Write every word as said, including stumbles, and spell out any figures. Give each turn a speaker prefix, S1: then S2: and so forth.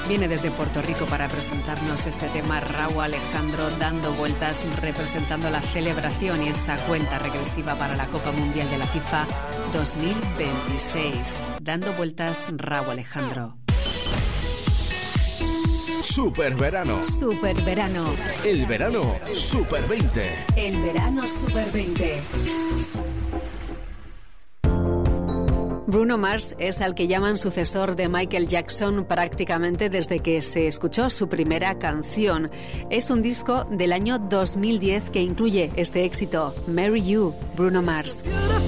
S1: Viene desde Puerto Rico para presentarnos este tema Rauw Alejandro, dando vueltas, representando la celebración y esa cuenta regresiva para la Copa Mundial de la FIFA dos mil veintiséis. Dando vueltas, Rauw Alejandro.
S2: Super verano.
S3: Super verano.
S2: El verano Super veinte.
S3: El verano Super veinte.
S1: Bruno Mars es al que llaman sucesor de Michael Jackson prácticamente desde que se escuchó su primera canción. Es un disco del año dos mil diez que incluye este éxito, Marry You, Bruno Mars.